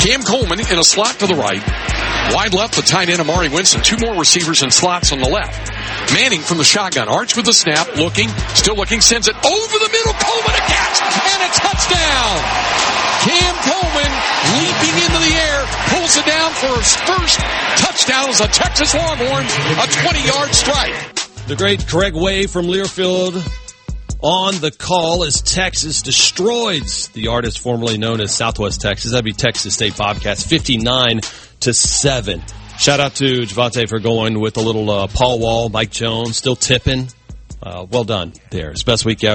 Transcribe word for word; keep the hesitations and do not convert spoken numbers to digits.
Cam Coleman in a slot to the right. Wide left, the tight end Amari Winston. Two more receivers in slots on the left. Manning from the shotgun. Arch with the snap, looking, still looking, sends it over the middle. Coleman a catch and a touchdown. Cam Coleman leaping into the air, pulls it down for his first touchdown as a Texas Longhorns, a twenty-yard strike. The great Craig Way from Learfield on the call as Texas destroys the artist formerly known as Southwest Texas. That'd be Texas State Bobcats, fifty-nine to seven. Shout out to Javante for going with a little uh, Paul Wall, Mike Jones, still tipping. Uh, well done there. It's best week ever.